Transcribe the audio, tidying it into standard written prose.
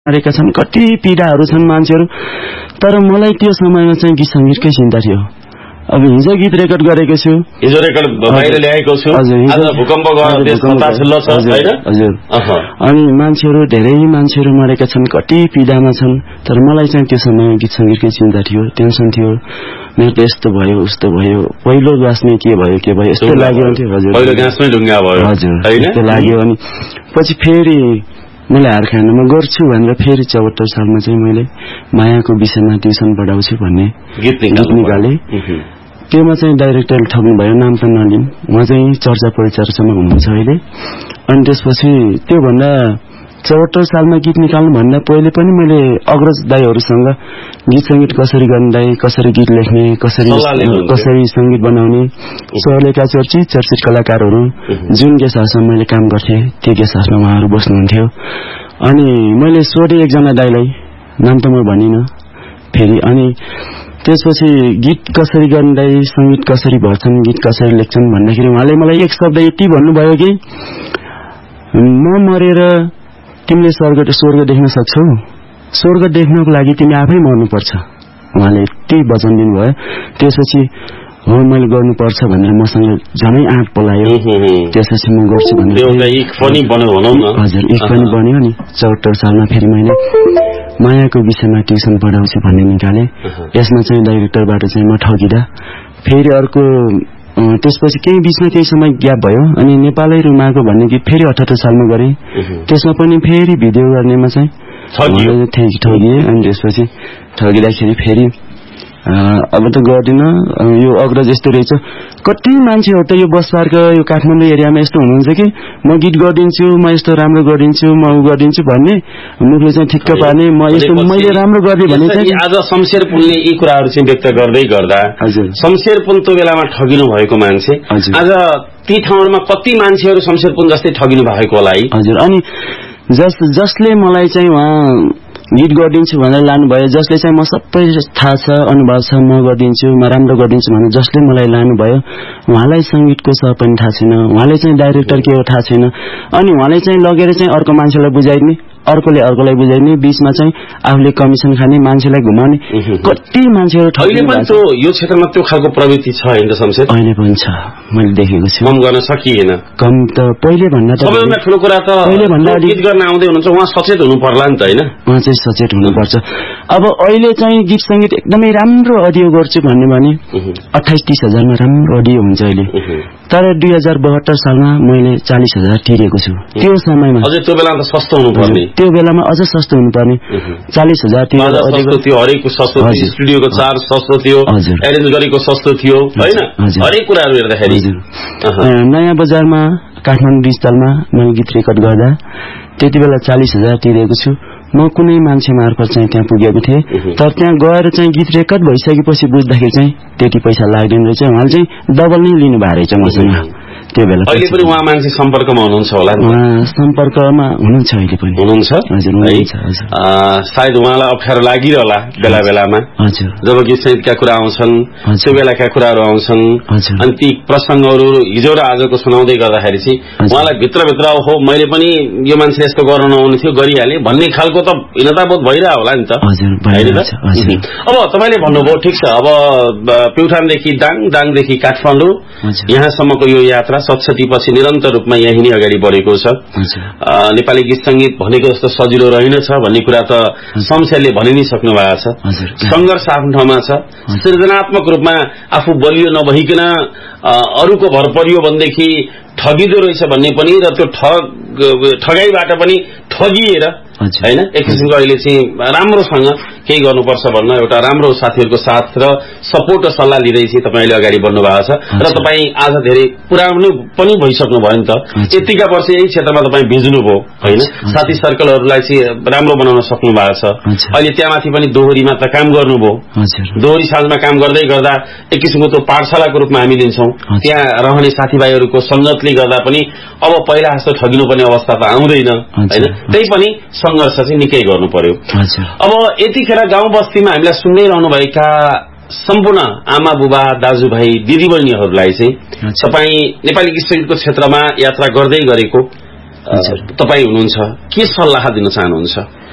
गरेका छन्, कति पीडाहरू छन् मान्छेहरू। तर मलाई त्यो समयमा चाहिँ गीत संगीतकै चिन्ता थियो। अब हिजो गीत रेकर्ड गरेको छु, हिजो रेकर्ड बाहिर ल्याएको छु, आज भूकम्प गयो, देश खतराचिल्लो छ हैन। हजुर, अनि मान्छेहरू, धेरै मान्छेहरू मरेका छन्, कति पीडामा छन्। तर मलाई चाहिँ त्यो समय गीत संगीतकै चिन्ता थियो, टेन्सन थियो। मेरो त यस्तो भयो, उस्तो भयो, पहिलो गाँसमै के भयो यस्तो लाग्यो। हजुर, पहिलो गाँसमै ढुङ्गा भयो। हजुर, यस्तो लाग्यो। अनि पछि फेरि मैले हार खाएन, म गर्छु भनेर फेरि 74 सालमा चाहिँ मैले मायाको विषयमा ट्युसन पढाउँछु भन्ने गीत निकाले। त्योमा चाहिँ डाइरेक्टरले ठग्नु भयो, नाम त नलिम, उहाँ चाहिँ चर्चा परिचर्चामा हुनुहुन्छ अहिले। अनि त्यसपछि त्योभन्दा 74 सालमा गीत निकाल्नु भन्दा पहिले पनि मैले अग्रज दाईहरूसँग गीत संगीत कसरी गर्ने दाई, कसरी गीत लेख्ने, कसरी संगीत बनाउने, सहलेका चर्चित कलाकारहरू जुन गेस्ट हाउसमा मैले काम गर्थेँ त्यो गेस्ट हाउसमा उहाँहरू बस्नुहुन्थ्यो। अनि मैले सोधेँ एकजना दाईलाई, नाम त म भनिनँ फेरि। अनि त्यसपछि गीत कसरी गर्ने दाई, संगीत कसरी भर्छन्, गीत कसरी लेख्छन् भन्दाखेरि उहाँले मलाई एक शब्द यति भन्नुभयो कि म मरेर तिमीले स्वर्ग देख्न सक्छौ, स्वर्ग देख्नको लागि तिमी आफै मर्नुपर्छ। उहाँले यति वचन दिनुभयो। त्यसपछि हो मैले गर्नुपर्छ भनेर मसँग झनै आँट पलायो। त्यसपछि म गर्छु भनेर हजुर, इक पनि बन्यो। नि 74 सालमा फेरि मैले मायाको विषयमा ट्युसन पढाउँछु भन्ने निकाले। यसमा चाहिँ डाइरेक्टरबाट चाहिँ म ठगिँदा फेरि अर्को त्यसपछि केही बीचमा केही समय ग्याप भयो। अनि नेपालै रुमाको भन्ने गीत फेरि 78 सालमा गरेँ। त्यसमा पनि फेरि भिडियो गर्नेमा चाहिँ ठगिए। अनि त्यसपछि ठगिँदाखेरि फेरि अब त गर्दिन, यो अग्रज यस्तो रहेछ। कति मान्छेहरू त यो बसपार्क यो काठमाडौँ एरियामा यस्तो हुनुहुन्छ कि म गीत गरिदिन्छु, म यस्तो राम्रो गरिदिन्छु, म उ गरिदिन्छु भन्ने मुखले चाहिँ ठिक्क पार्ने, म यस्तो मैले राम्रो गरिदिएँ भने चाहिँ। आज शमशेर पुलले यी कुराहरू चाहिँ व्यक्त गर्दै गर्दा शमशेर पुल त्यो बेलामा ठगिनु भएको मान्छे आज ती ठाउँमा कति मान्छेहरू शमशेर पुल जस्तै ठगिनु भएको होला है। हजुर, अनि जसले मलाई चाहिँ उहाँ गीत गरिदिन्छु भनेर लानुभयो, जसले चाहिँ म सबै थाहा छ, अनुभव छ, म गरिदिन्छु, म राम्रो गरिदिन्छु भनेर जसले मलाई लानुभयो, उहाँलाई संगीतको छ पनि थाहा छैन, उहाँले चाहिँ डाइरेक्टर के हो थाहा छैन। अनि उहाँले चाहिँ लगेर चाहिँ अर्को मान्छेलाई बुझाइदिने, अर्कोले अर्कोलाई बुझाइदिने, बीचमा चाहिँ आफूले कमिसन खाने, मान्छेलाई घुमाउने। कति मान्छेहरू अहिले पनि त्यो यो क्षेत्रमा त्यो खालको प्रवृत्ति छ हैन शमशेर? अहिले पनि छ, मैले देखेको छु। कम गर्न सकिएन। कम त पहिले भन्दा त सबैभन्दा ठुलो कुरा त पहिले भन्दा गीत गर्न आउँदै हुनुहुन्छ उहाँ सचेत हुनु पर्ला नि त हैन? उहाँ चाहिँ सचेत हुनुपर्छ। अब अहिले चाहिँ गीत संगीत एकदमै राम्रो अडियो गर्छु भन्ने भने 28-30 हजारमा राम्रो अडियो हुन्छ अहिले। तर 2072 सालमा मैले 40,000 तिरेको छु त्यो समयमा। अझै त्यो बेलामा त सस्तो हुनुपर्ने, त्यो बेलामा अझ सस्तो हुनुपर्ने। 40,000 तिरेर सस्तो थियो, हरेक सस्तो थियो, स्टुडियोको चार्ज सस्तो थियो, एरेन्ज गरेको सस्तो थियो हैन, हरेक कुराहरू हेर्दाखेरि। नयाँ बजारमा काठमाडौँ डिजिटलमा मैले गीत रेकर्ड गर्दा त्यति बेला 40,000 तिरेको छु। म कुनै मान्छे मार्फत चाहिँ त्यहाँ पुगेको थिएँ। तर त्यहाँ गएर चाहिँ गीत रेकर्ड भइसकेपछि बुझ्दाखेरि चाहिँ त्यति पैसा लाग्दैन रहेछ। उहाँले चाहिँ डबल नै लिनु भएको रहेछ मसँग त्यो बेला। अहिले पनि उहाँ मान्छे सम्पर्कमा हुनुहुन्छ होला नि? सम्पर्कमा हुनुहुन्छ अहिले पनि। हुनुहुन्छ? हजुर, हुनुहुन्छ। सायद उहाँलाई अप्ठ्यारो लागिरहला बेला बेलामा जब गीत संगीतका कुरा आउँछन्, त्यो बेलाका कुराहरू आउँछन्। अनि ती प्रसङ्गहरू हिजो र आजको सुनाउँदै गर्दाखेरि चाहिँ उहाँलाई भित्रभित्र हो मैले पनि यो मान्छे यस्तो गर्न नहुने थियो गरिहालेँ भन्ने खालको त हीनताबोध भइरह होला नि त। अब तपाईँले भन्नुभयो ठिक छ, अब प्युठानदेखि दाङदेखि काठमाडौँ यहाँसम्मको यो यात्रा 67 पछि निरन्तर रूपमा यही नै अगाडि बढेको छ। नेपाली गीत संगीत भनेको जस्तो सजिलो रहेनछ भन्ने कुरा त शमशेरले भनि नै सक्नु भएको छ। संघर्ष आफ्नो ठाउँमा छ। सृजनात्मक रूपमा आफू बलियो नभइकन अरूको भर परियो भनेदेखि ठगिदो रहेछ भन्ने पनि र त्यो ठगाईबाट पनि ठगिएर हैन एक किसिमको अहिले चाहिँ राम्रोसँग केही गर्नुपर्छ भन्न एउटा राम्रो साथीहरूको साथ र सपोर्ट र सल्लाह लिँदै चाहिँ तपाईले अगाडि बढ्नु भएको छ र तपाई आज धेरै पुरानो पनि भइसक्नु भयो नि त। यतिका वर्ष यही क्षेत्रमा तपाई भिज्नु भयो हैन, साथी सर्कलहरूलाई चाहिँ राम्रो बनाउन सक्नु भएको छ। अहिले त्यहाँमाथि पनि दोहोरीमा त काम गर्नुभयो। दोहोरी साँझमा काम गर्दै गर्दा एक किसिमको त्यो पाठशालाको रूपमा हामी लिन्छौं। त्यहाँ रहने साथीभाइहरूको संगतले गर्दा पनि अब पहिला जस्तो ठगिनु पर्ने अवस्था त आउँदैन हैन, त्यही पनि संघर्ष चाहिँ निकै गर्नु पर्यो। अब यतिखेर गाउँ बस्तीमा हामीलाई सुन्दै रहनुभएका सम्पूर्ण आमा बुबा दाजुभाइ दिदीबहिनीहरूलाई चाहिँ तपाई नेपाली गीत संगीतको क्षेत्रमा यात्रा गर्दै गरेको तपाई हुनुहुन्छ, के सल्लाह दिन चाहनुहुन्छ?